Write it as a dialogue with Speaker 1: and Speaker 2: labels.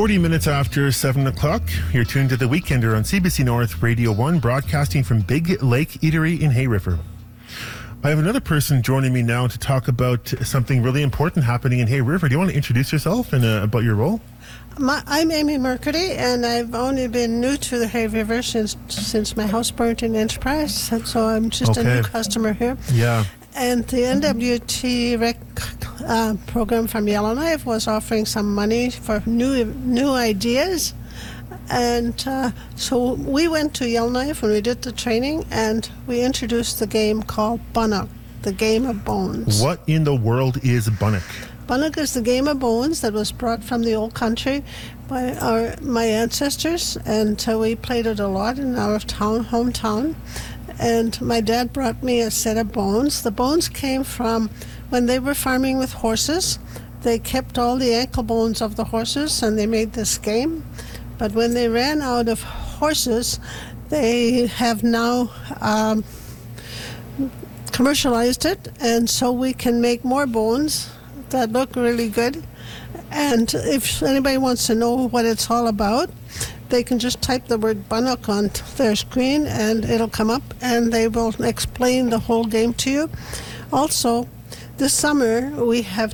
Speaker 1: 40 minutes after 7 o'clock, you're tuned to The Weekender on CBC North Radio 1, broadcasting from Big Lake Eatery in Hay River. I have another person joining me now to talk about something really important happening in Hay River. Do you want to introduce yourself and about your role?
Speaker 2: I'm Amy Mercury, and I've only been new to the Hay River since my house burnt in Enterprise, and so I'm just a new customer here.
Speaker 1: Yeah.
Speaker 2: And the NWT Rec program from Yellowknife was offering some money for new ideas. And so we went to Yellowknife when we did the training, and we introduced the game called Bunnock, the game of bones.
Speaker 1: What in the world is Bunnock?
Speaker 2: Bunnock is the game of bones that was brought from the old country by my ancestors, and we played it a lot in our hometown. And my dad brought me a set of bones. The bones came from when they were farming with horses. They kept all the ankle bones of the horses, and they made this game. But when they ran out of horses, they have now commercialized it, and so we can make more bones that look really good. And if anybody wants to know what it's all about, they can just type the word Bunnock on their screen and it'll come up, and they will explain the whole game to you. Also, this summer we have